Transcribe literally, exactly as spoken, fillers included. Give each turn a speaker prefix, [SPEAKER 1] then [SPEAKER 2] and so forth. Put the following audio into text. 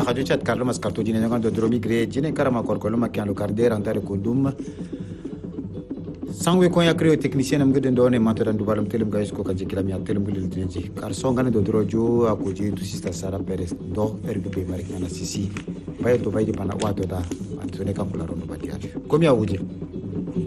[SPEAKER 1] radio chat Carlo Mascarto jine ngando dromi gre jine karama korkolo makian lo kardera antare kundum sangwe ko ya creo technicien am gede ndone matodan dubalam telum gayes ko kanje kilam ya telum gele tinji kar songane do drojo akoji tu sista sara peres do erbe marikana sisi baye to baye pana wato da antone ka kula rono batiaje komi awuje